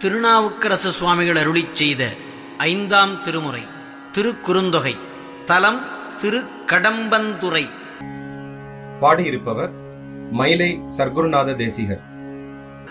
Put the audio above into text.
திருநாவுக்கரசு சுவாமிகள் அருளிச் செய்த 5ஆம் திருமுறை திருக்குறுந்தொகை. தலம் திருக்கடம்பந்துறை. பாடியிருப்பவர் மயிலை சர்க்குருநாத தேசிகர்.